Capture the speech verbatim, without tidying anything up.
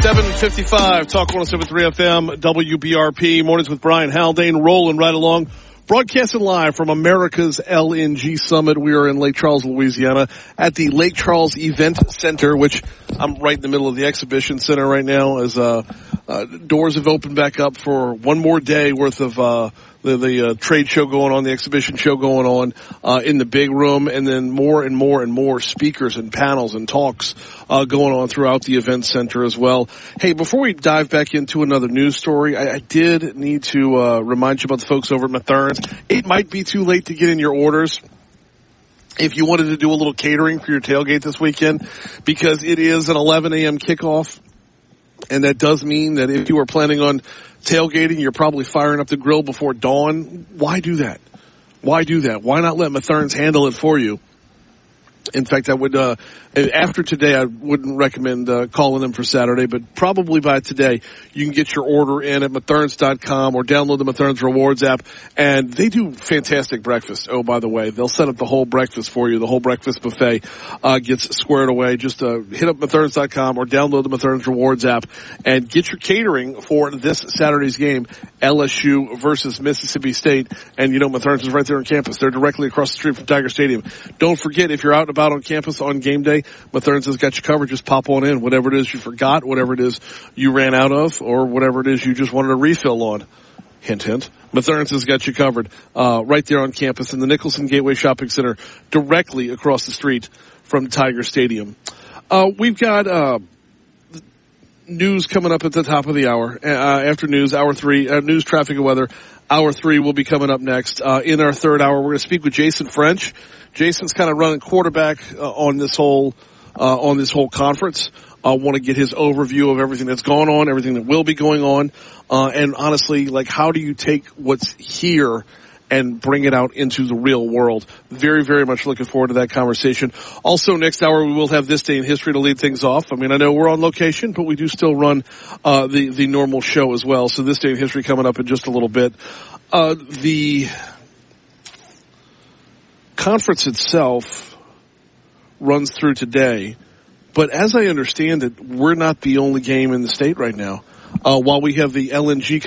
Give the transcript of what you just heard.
seven fifty-five, Talk one oh seven point three F M, W B R P, Mornings with Brian Haldane, rolling right along. Broadcasting live from America's L N G Summit. We are in Lake Charles, Louisiana, at the Lake Charles Event Center, which I'm right in the middle of the exhibition center right now, as uh, uh doors have opened back up for one more day worth of uh the, the uh, trade show going on, the exhibition show going on uh in the big room, and then more and more and more speakers and panels and talks uh going on throughout the event center as well. Hey, before we dive back into another news story, I, I did need to uh remind you about the folks over at Mathern's. It might be too late to get in your orders if you wanted to do a little catering for your tailgate this weekend, because it is an eleven a.m. kickoff, and that does mean that if you are planning on tailgating, you're probably firing up the grill before dawn. Why do that? Why do that? Why not let Mathern's handle it for you? In fact, I would, uh, after today, I wouldn't recommend uh, calling them for Saturday, but probably by today, you can get your order in at Matherns dot com or download the Matherns Rewards app, and they do fantastic breakfast. Oh, by the way, they'll set up the whole breakfast for you. The whole breakfast buffet uh, gets squared away. Just uh, hit up Matherns dot com or download the Matherns Rewards app and get your catering for this Saturday's game, L S U versus Mississippi State. And, you know, Matherns is right there on campus. They're directly across the street from Tiger Stadium. Don't forget, if you're out and about on campus on game day, Matherns has got you covered. Just pop on in. Whatever it is you forgot, whatever it is you ran out of, or whatever it is you just wanted a refill on. Hint, hint. Matherns has got you covered uh, right there on campus in the Nicholson Gateway Shopping Center, directly across the street from Tiger Stadium. Uh, we've got uh, news coming up at the top of the hour. Uh, after news, hour three, uh, news, traffic, and weather. Hour three will be coming up next. Uh, in our third hour, we're going to speak with Jason French. Jason's kind of running quarterback uh, on this whole uh, on this whole conference. I uh, want to get his overview of everything that's gone on, everything that will be going on, uh, and honestly, like, how do you take what's here and bring it out into the real world? Very, very much looking forward to that conversation. Also, next hour, we will have This Day in History to lead things off. I mean, I know we're on location, but we do still run uh, the, the normal show as well. So This Day in History coming up in just a little bit. Uh, the conference itself runs through today, but as I understand it, we're not the only game in the state right now. Uh, while we have the L N G